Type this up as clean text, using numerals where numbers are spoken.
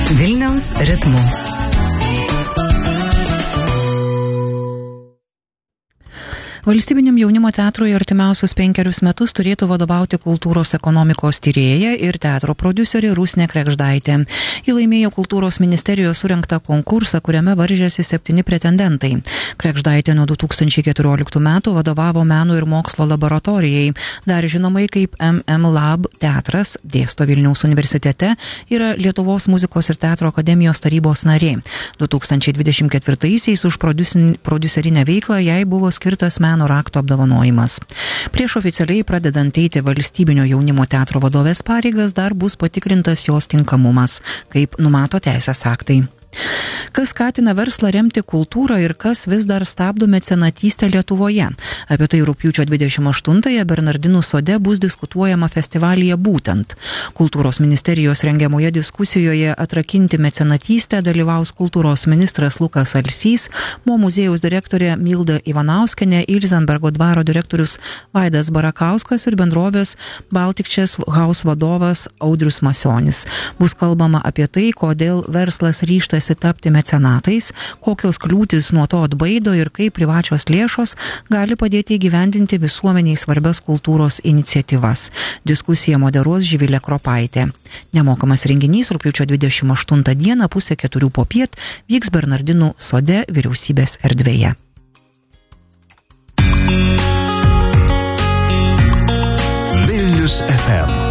Vilniaus ritmu. Valstybiniam jaunimo teatrui artimiausius 5 metus turėtų vadovauti kultūros ekonomikos tyrėja ir teatro prodiuserė Rusnė Kregždaitė. Ji laimėjo kultūros ministerijos surengtą konkursą, kuriame varžėsi 7 pretendentai. Kregždaitė nuo 2014 metų vadovavo meno ir mokslo laboratorijai. Dar žinomai kaip MM Lab teatras, dėsto Vilniaus universitete, yra Lietuvos muzikos ir teatro akademijos tarybos narė. 2024-aisiais už prodiuserinę veiklą jai buvo skirtas meno rakto apdovanojimas. Prieš oficialiai pradedant eiti valstybinio jaunimo teatro vadovės pareigas dar bus patikrintas jos tinkamumas, kaip numato teisės aktai. Kas skatina verslą remti kultūrą ir kas vis dar stabdo mecenatystę Lietuvoje? Apie tai rugpjūčio 28-ąją Bernardinų sode bus diskutuojama festivalyje Būtent. Kultūros ministerijos rengiamoje diskusijoje Atrakinti mecenatystę dalyvaus kultūros ministras Lukas Alsys, Mo muziejaus direktorė Milda Ivanauskienė, Ilzenbergo dvaro direktorius Vaidas Barakauskas ir bendrovės Baltic Chess House vadovas Audrius Masionis. Bus kalbama apie tai, kodėl verslas ryžtasi tapti mecenatais, kokios kliūtis nuo to atbaido ir kaip privačios lėšos gali padėti įgyvendinti visuomeniai svarbias kultūros iniciatyvas. Diskusiją moderuos Živilė Kropaitė. Nemokamas renginys rugpjūčio 28 dieną 3:30 popiet vyks Bernardinų sode vyriausybės erdvėje. Vilnius FM.